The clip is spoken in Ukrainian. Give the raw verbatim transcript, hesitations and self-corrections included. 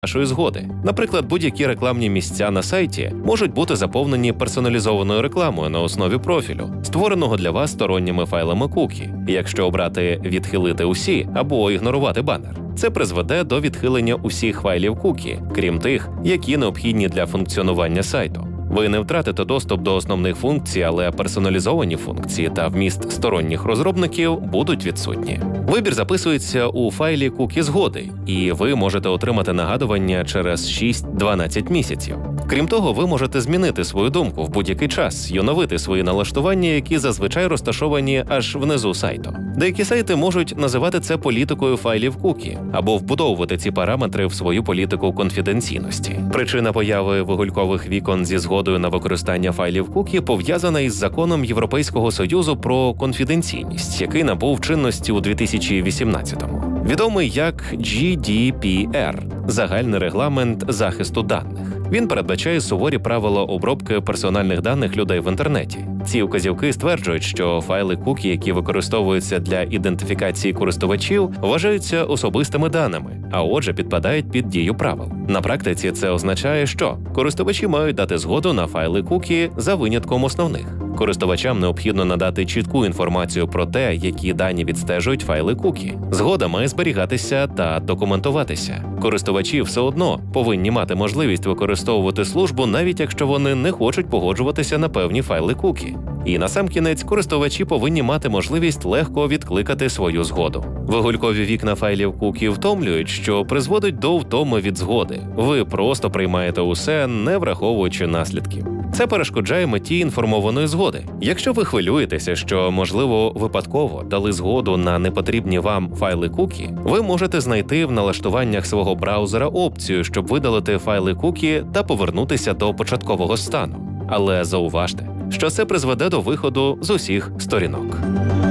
вашої згоди. Наприклад, будь-які рекламні місця на сайті можуть бути заповнені персоналізованою рекламою на основі профілю, створеного для вас сторонніми файлами кукі. Якщо обрати «Відхилити усі» або «Ігнорувати банер», це призведе до відхилення усіх файлів кукі, крім тих, які необхідні для функціонування сайту. Ви не втратите доступ до основних функцій, але персоналізовані функції та вміст сторонніх розробників будуть відсутні. Вибір записується у файлі кукі згоди, і ви можете отримати нагадування через шість-дванадцять місяців. Крім того, ви можете змінити свою думку в будь-який час і оновити свої налаштування, які зазвичай розташовані аж внизу сайту. Деякі сайти можуть називати це політикою файлів кукі або вбудовувати ці параметри в свою політику конфіденційності. Причина появи вигулькових вікон зі згодою на використання файлів кукі пов'язана із законом Європейського Союзу про конфіденційність, який набув чинності у дві тисячі вісімнадцятому. Відомий як джі ді пі ар – загальний регламент захисту даних. Він передбачає суворі правила обробки персональних даних людей в інтернеті. Ці вказівки стверджують, що файли кукі, які використовуються для ідентифікації користувачів, вважаються особистими даними, а отже підпадають під дію правил. На практиці це означає, що користувачі мають дати згоду на файли кукі за винятком основних. Користувачам необхідно надати чітку інформацію про те, які дані відстежують файли кукі. Згода має зберігатися та документуватися. Користувачі все одно повинні мати можливість використовувати службу, навіть якщо вони не хочуть погоджуватися на певні файли кукі. І насамкінець, користувачі повинні мати можливість легко відкликати свою згоду. Вигулькові вікна файлів кукі втомлюють, що призводить до втоми від згоди. Ви просто приймаєте усе, не враховуючи наслідків. Це перешкоджає меті інформованої згоди. Якщо ви хвилюєтеся, що, можливо, випадково дали згоду на непотрібні вам файли кукі, ви можете знайти в налаштуваннях свого браузера опцію, щоб видалити файли кукі та повернутися до початкового стану. Але зауважте, що це призведе до виходу з усіх сторінок.